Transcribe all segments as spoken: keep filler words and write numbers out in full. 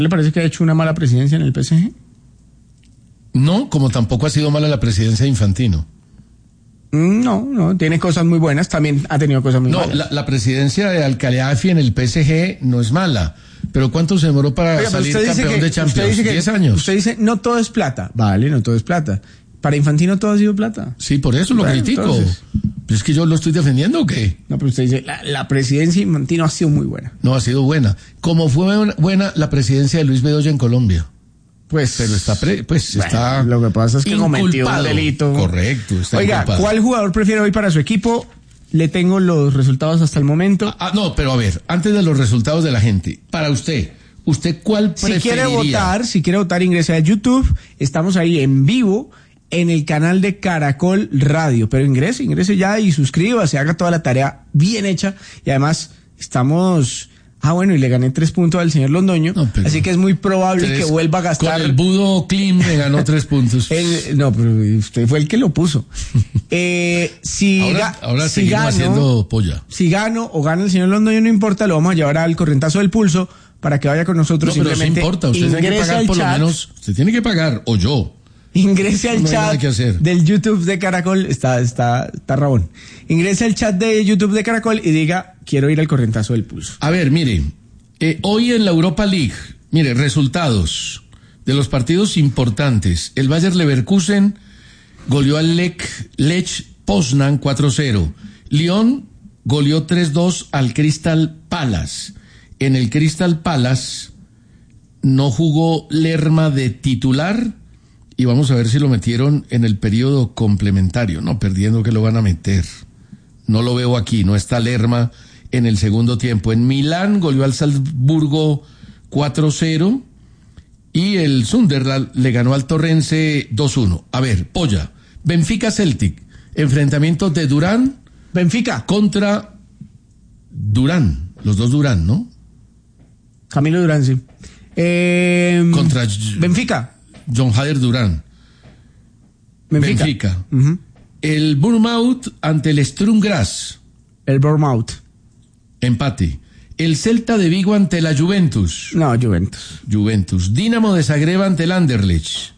¿Le parece que ha hecho una mala presidencia en el P S G? No, como tampoco ha sido mala la presidencia de Infantino. No, no, tiene cosas muy buenas, también ha tenido cosas muy no, malas. No, la, la presidencia de Al-Khelaïfi en el P S G no es mala, pero ¿cuánto se demoró para Oiga, salir campeón que, de Champions? ¿Diez años? Usted dice, no todo es plata. Vale, no todo es plata. Para Infantino todo ha sido plata. Sí, por eso lo bueno, critico. Entonces, ¿es que yo lo estoy defendiendo o qué? No, pero usted dice, la, la presidencia de Infantino ha sido muy buena. No, ha sido buena. Como fue buena la presidencia de Luis Bedoya en Colombia. Pues, pero está, pre, pues bueno, está. Lo que pasa es que inculpado. cometió un delito. Correcto. Está Oiga, inculpado. ¿cuál jugador prefiere hoy para su equipo? Le tengo los resultados hasta el momento. Ah, no, pero a ver, antes de los resultados de la gente, para usted, ¿usted cuál preferiría? Si quiere votar, si quiere votar, ingrese a YouTube. Estamos ahí en vivo en el canal de Caracol Radio. Pero ingrese, ingrese ya y suscríbase, haga toda la tarea bien hecha. Y además, estamos. Ah, bueno, y le gané tres puntos al señor Londoño, no, así que es muy probable tres, que vuelva a gastar. Con el Budo Clean me ganó tres puntos. el, no, pero usted fue el que lo puso. Eh, si ahora ga, ahora si seguimos gano, haciendo polla. Si gano o gana el señor Londoño, no importa, lo vamos a llevar al correntazo del pulso para que vaya con nosotros. No, pero simplemente sí importa, usted tiene que pagar por chat, lo menos, usted tiene que pagar, o yo. Ingrese al no chat del YouTube de Caracol, está, está, está rabón. Ingrese al chat de YouTube de Caracol y diga, quiero ir al correntazo del pulso. A ver, mire, eh, hoy en la Europa League, mire, resultados de los partidos importantes. El Bayer Leverkusen goleó al Lech, Lech Poznan cuatro cero. Lyon goleó tres dos al Crystal Palace. En el Crystal Palace no jugó Lerma de titular. Y vamos a ver si lo metieron en el periodo complementario. No, perdiendo que lo van a meter. No lo veo aquí, no está Lerma en el segundo tiempo. En Milán goleó al Salzburgo cuatro cero y el Sunderland le ganó al Torrense dos uno. A ver, polla. Benfica Celtic, enfrentamiento de Durán. Benfica. Contra Durán, los dos Durán, ¿no? Camilo Durán, sí. Eh, Contra Benfica. John Hader Durán. Benfica. Benfica. Uh-huh. El Bournemouth ante el Sturm Graz. El Bournemouth. Empate. El Celta de Vigo ante la Juventus. No, Juventus. Juventus. Dinamo de Zagreb ante el Anderlecht.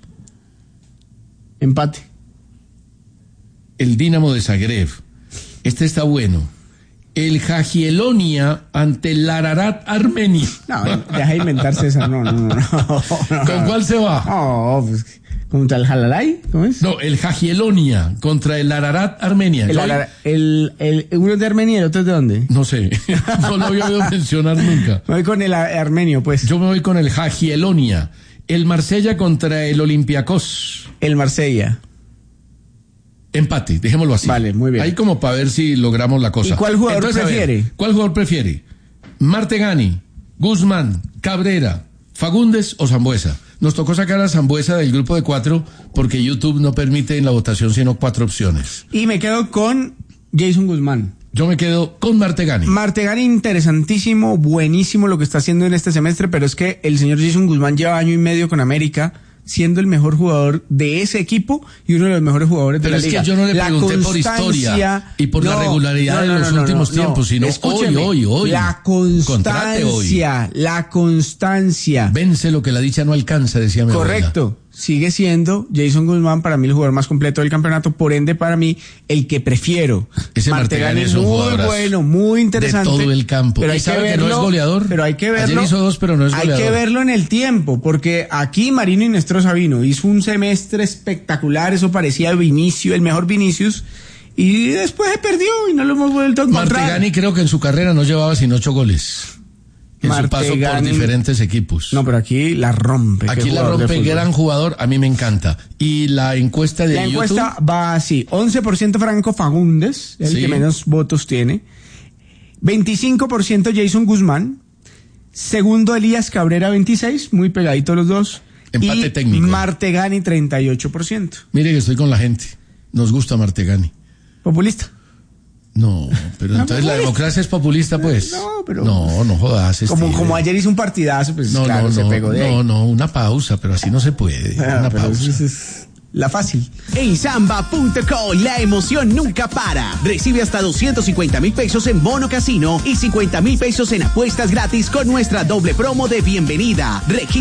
Empate. El Dinamo de Zagreb. Este está bueno. El Jagielonia ante el Ararat Armenia. No, deja de inventarse esa. No, no, no. no, no. ¿Con cuál se va? No, pues, ¿contra el Jalalay? ¿Cómo es? No, el Jagielonia contra el Ararat Armenia. El, Ara, el, el, uno es de Armenia y el otro es de dónde? No sé. No lo había oído mencionar nunca. Me voy con el armenio, pues. Yo me voy con el Jagielonia. El Marsella contra el Olympiacos. El Marsella. Empate, dejémoslo así. Vale, muy bien. Ahí como para ver si logramos la cosa. ¿Y cuál jugador Entonces, prefiere? Ver, ¿cuál jugador prefiere? Martegani, Guzmán, Cabrera, Fagundes o Sambuesa. Nos tocó sacar a Sambuesa del grupo de cuatro porque YouTube no permite en la votación sino cuatro opciones. Y me quedo con Jason Guzmán. Yo me quedo con Martegani. Martegani, interesantísimo, buenísimo lo que está haciendo en este semestre, pero es que el señor Jason Guzmán lleva año y medio con América, siendo el mejor jugador de ese equipo y uno de los mejores jugadores pero de la liga. Pero es que yo no le la pregunté por historia y por no, la regularidad no, no, no, de los no, últimos no, no, tiempos, sino Escúcheme, hoy, hoy, hoy. La constancia, hoy. la constancia. Vence lo que la dicha no alcanza, decía mi Correcto. abuela. Sigue siendo Jason Guzmán para mí el jugador más completo del campeonato, por ende para mí el que prefiero. Ese Martegani es un muy bueno, muy interesante. De todo el campo. Pero hay sabe que verlo, que no es goleador. Pero hay que verlo. Ayer hizo dos, pero no es goleador. Hay que verlo en el tiempo, porque aquí Marino Inestrosa vino, hizo un semestre espectacular, eso parecía Vinicius, el mejor Vinicius, y después se perdió y no lo hemos vuelto a encontrar. Martegani creo que en su carrera no llevaba sino ocho goles. En Martegani, su paso por diferentes equipos. No, pero aquí la rompe. Aquí la rompe, gran jugador, a mí me encanta. Y la encuesta de La YouTube, encuesta va así, once por ciento Franco Fagundes, el sí. que menos votos tiene, veinticinco por ciento Jason Guzmán, segundo Elías Cabrera veintiséis, muy pegadito los dos. Empate y técnico. Martegani treinta y ocho por ciento. Mire que estoy con la gente, nos gusta Martegani. Populista. No, pero no, entonces la democracia es populista, pues. No, pero. No, no jodas. Como, como ayer hizo un partidazo, pues no, claro, no, se no, pegó de no, ahí. No, no, una pausa, pero así no se puede. Ah, una pero pausa. Es, es la fácil. En Samba punto co, la emoción nunca para. Recibe hasta doscientos cincuenta mil pesos en bono casino y cincuenta mil pesos en apuestas gratis con nuestra doble promo de bienvenida. Regístrate